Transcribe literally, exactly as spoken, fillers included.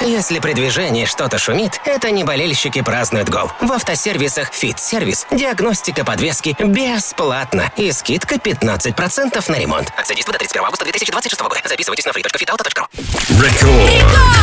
Если при движении что-то шумит, это не болельщики празднуют гол. В автосервисах «Фит-сервис» диагностика подвески бесплатно и скидка пятнадцать процентов на ремонт. Акция действует до тридцать первого августа две тысячи двадцать шестого года. Записывайтесь на free точка fit auto точка ru. Рекорд.